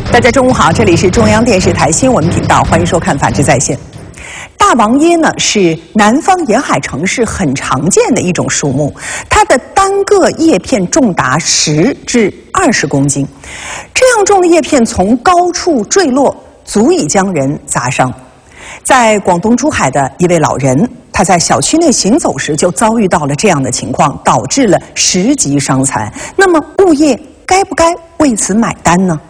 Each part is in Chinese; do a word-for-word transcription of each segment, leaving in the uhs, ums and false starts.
大家中午好，这里是中央电视台新闻频道，欢迎收看《法治在线》。大王椰呢是南方沿海城市很常见的一种树木，它的单个叶片重达十至二十公斤，这样重的叶片从高处坠落，足以将人砸伤。在广东珠海的一位老人，他在小区内行走时就遭遇到了这样的情况，导致了十级伤残。那么物业该不该为此买单呢？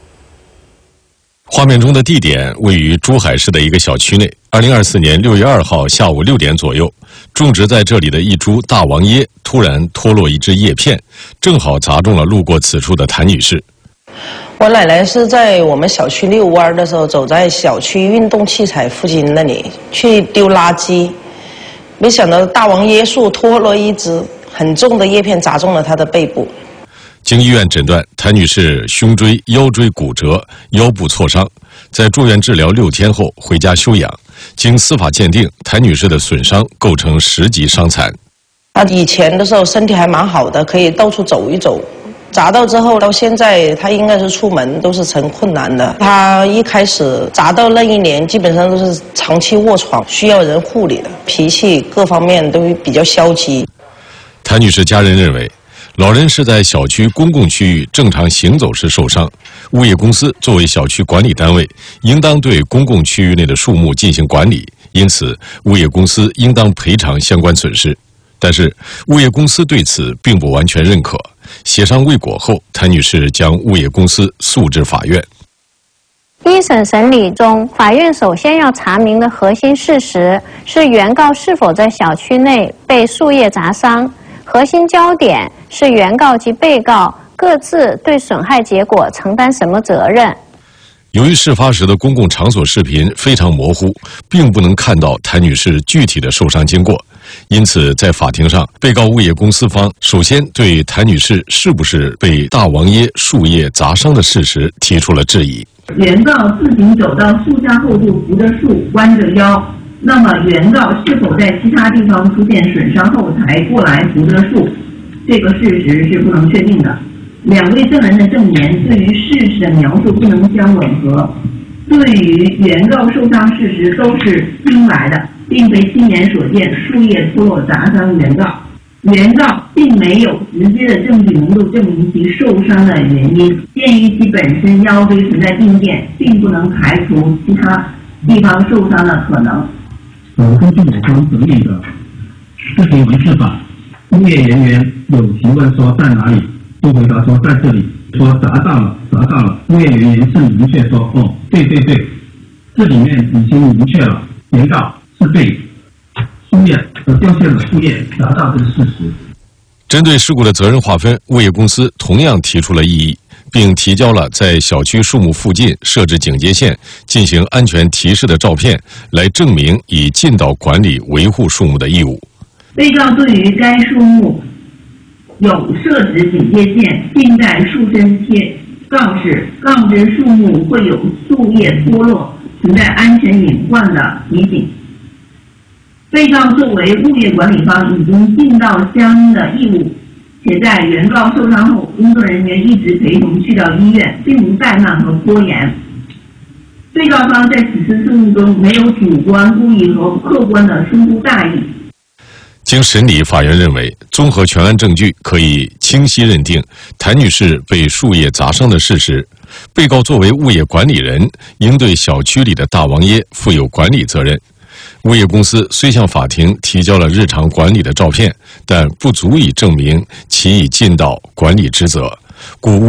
画面中的地点位于珠海市的一个小区内。二零二四年六月二号下午六点左右，种植在这里的一株大王椰突然脱落一枝叶片，正好砸中了路过此处的谭女士。 我奶奶是在我们小区遛弯的时候，走在小区运动器材附近那里去丢垃圾，没想到大王椰树脱落一枝，很重的叶片砸中了她的背部。 经医院诊断，谭女士胸椎、腰椎骨折，腰部挫伤，在住院治疗六天后回家休养。经司法鉴定，谭女士的损伤构成十级伤残。 她以前的时候身体还蛮好的，可以到处走一走。砸到之后到现在，她应该是出门都是成困难的。她一开始砸到那一年，基本上都是长期卧床，需要人护理的，脾气各方面都比较消极。 谭女士家人认为，老人是在小区公共区域正常行走时受伤，物业公司作为小区管理单位，应当对公共区域内的树木进行管理，因此物业公司应当赔偿相关损失。但是物业公司对此并不完全认可，协商未果后，谭女士将物业公司诉至法院。 一审审理中，法院首先要查明的核心事实是原告是否在小区内被树叶砸伤，核心焦点是原告及被告各自对损害结果承担什么责任。 由于事发时的公共场所视频非常模糊，并不能看到谭女士具体的受伤经过，因此在法庭上，被告物业公司方首先对谭女士是不是被大王椰树叶砸伤的事实提出了质疑。 原告自行走到树下后就扶着树弯着腰，那么原告是否在其他地方出现损伤后才过来扶着树，这个事实是不能确定的。两位证人的证言对于事实的描述不能相吻合，对于原告受伤事实都是听来的，并非亲眼所见树叶脱落砸伤原告。原告并没有直接的证据能够证明其受伤的原因，鉴于其本身腰椎存在病变，并不能排除其他地方受伤的可能。 呃，根据我方整理的视频文字法，物业人员有提问说在哪里，就回答说在这里，说砸到了，砸到了。物业人员是明确说，哦，对对对，这里面已经明确了，原告是被树叶和掉下的树叶砸到这个事实。 针对事故的责任划分，物业公司同样提出了异议，并提交了在小区树木附近设置警戒线、进行安全提示的照片，来证明已尽到管理维护树木的义务。 被告对于该树木有设置警戒线，并在树身贴告示，告知树木会有树叶脱落，存在安全隐患的提醒。被告作为物业管理方已经尽到相应的义务，且在原告受伤后，工作人员一直陪同去到医院，并无怠慢和拖延。被告方在此次事故中没有主观故意和客观的疏忽大意。 经审理，法院认为，综合全案证据，可以清晰认定谭女士被树叶砸伤的事实。被告作为物业管理人，应对小区里的大王椰负有管理责任。物业公司虽向法庭提交了日常管理的照片，但不足以证明其已尽到管理职责，故